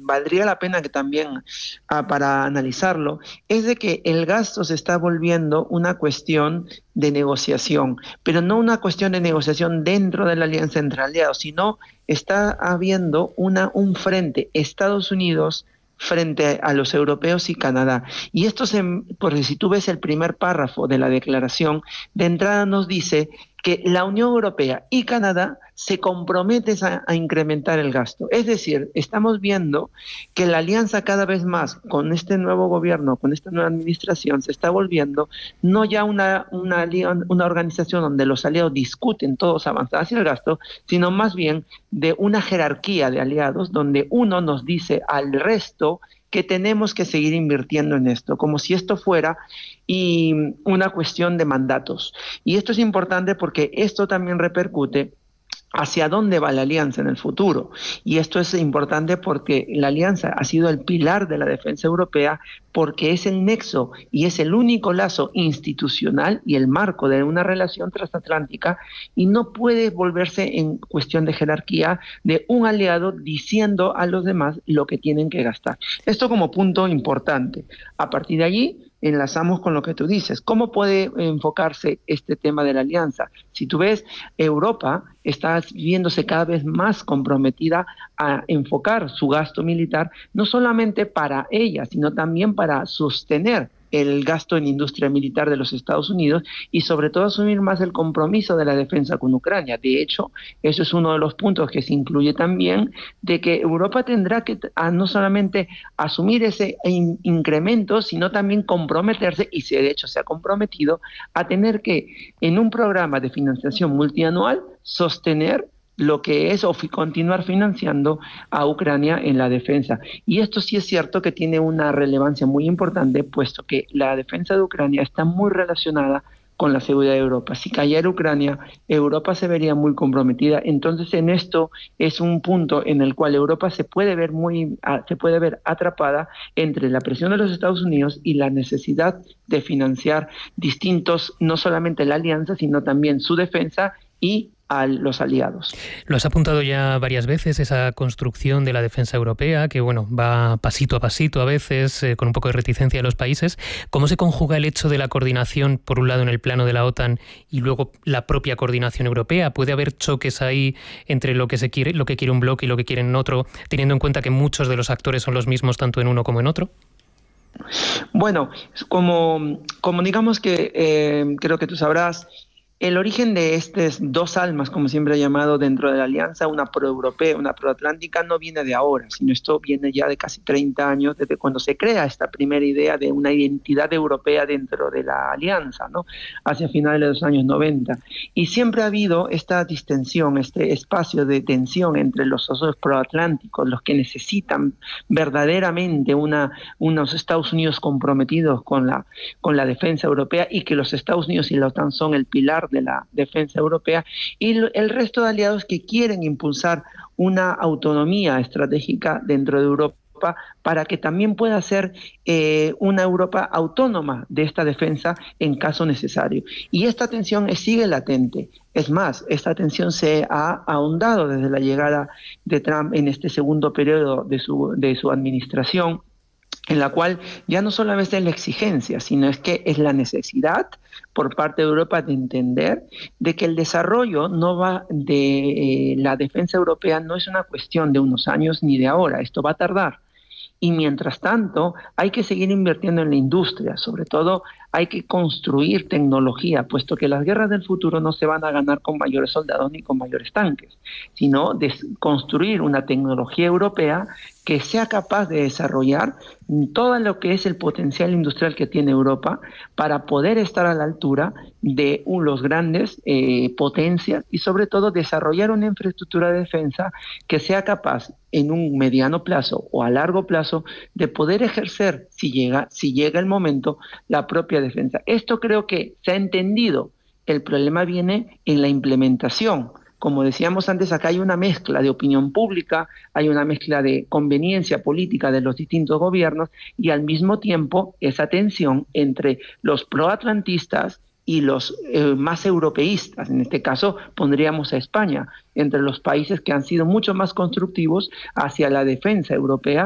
valdría la pena que también para analizarlo, es de que el gasto se está volviendo una cuestión de negociación, pero no una cuestión de negociación dentro de la alianza entre aliados, sino está habiendo un frente Estados Unidos frente a los europeos y Canadá. Y esto, porque si tú ves el primer párrafo de la declaración, de entrada nos dice que la Unión Europea y Canadá se comprometen a incrementar el gasto. Es decir, estamos viendo que la alianza cada vez más con este nuevo gobierno, con esta nueva administración, se está volviendo no ya una organización donde los aliados discuten todos avanzar hacia el gasto, sino más bien de una jerarquía de aliados donde uno nos dice al resto que tenemos que seguir invirtiendo en esto, como si esto fuera una cuestión de mandatos. Y esto es importante porque esto también repercute hacia dónde va la alianza en el futuro. Y esto es importante porque la alianza ha sido el pilar de la defensa europea, porque es el nexo y es el único lazo institucional y el marco de una relación transatlántica, y no puede volverse en cuestión de jerarquía de un aliado diciendo a los demás lo que tienen que gastar. Esto como punto importante. A partir de allí enlazamos con lo que tú dices. ¿Cómo puede enfocarse este tema de la alianza? Si tú ves, Europa está viéndose cada vez más comprometida a enfocar su gasto militar, no solamente para ella, sino también para sostener el gasto en industria militar de los Estados Unidos y sobre todo asumir más el compromiso de la defensa con Ucrania. De hecho, eso es uno de los puntos que se incluye también, de que Europa tendrá que no solamente asumir ese incremento, sino también comprometerse, y de hecho se ha comprometido, a tener que, en un programa de financiación multianual, sostener lo que es o continuar financiando a Ucrania en la defensa. Y esto sí es cierto que tiene una relevancia muy importante, puesto que la defensa de Ucrania está muy relacionada con la seguridad de Europa. Si cayera Ucrania, Europa se vería muy comprometida. Entonces, en esto es un punto en el cual Europa se puede ver atrapada entre la presión de los Estados Unidos y la necesidad de financiar distintos, no solamente la alianza, sino también su defensa y a los aliados. Lo has apuntado ya varias veces, esa construcción de la defensa europea, que va pasito a pasito a veces, con un poco de reticencia de los países. ¿Cómo se conjuga el hecho de la coordinación, por un lado en el plano de la OTAN, y luego la propia coordinación europea? ¿Puede haber choques ahí entre lo que quiere un bloque y lo que quieren otro, teniendo en cuenta que muchos de los actores son los mismos tanto en uno como en otro? Bueno, como digamos que creo que tú sabrás, el origen de estas dos almas, como siempre he llamado dentro de la alianza, una proeuropea, una proatlántica, no viene de ahora, sino esto viene ya de casi 30 años, desde cuando se crea esta primera idea de una identidad europea dentro de la alianza, ¿no? Hacia finales de los años 90. Y siempre ha habido esta distensión, este espacio de tensión entre los socios proatlánticos, los que necesitan verdaderamente unos Estados Unidos comprometidos con la defensa europea, y que los Estados Unidos y la OTAN son el pilar de la defensa europea, y el resto de aliados que quieren impulsar una autonomía estratégica dentro de Europa para que también pueda ser una Europa autónoma de esta defensa en caso necesario. Y esta tensión sigue latente. Es más, esta tensión se ha ahondado desde la llegada de Trump en este segundo periodo de su administración, en la cual ya no solamente es la exigencia, sino es que es la necesidad por parte de Europa de entender de que el desarrollo de la defensa europea no es una cuestión de unos años ni de ahora, esto va a tardar. Y mientras tanto hay que seguir invirtiendo en la industria, sobre todo hay que construir tecnología, puesto que las guerras del futuro no se van a ganar con mayores soldados ni con mayores tanques, sino de construir una tecnología europea que sea capaz de desarrollar todo lo que es el potencial industrial que tiene Europa para poder estar a la altura de los grandes potencias, y sobre todo desarrollar una infraestructura de defensa que sea capaz en un mediano plazo o a largo plazo de poder ejercer, si llega el momento, la propia defensa. Esto creo que se ha entendido. El problema viene en la implementación. Como decíamos antes, acá hay una mezcla de opinión pública, hay una mezcla de conveniencia política de los distintos gobiernos, y al mismo tiempo esa tensión entre los proatlantistas y los más europeístas. En este caso pondríamos a España entre los países que han sido mucho más constructivos hacia la defensa europea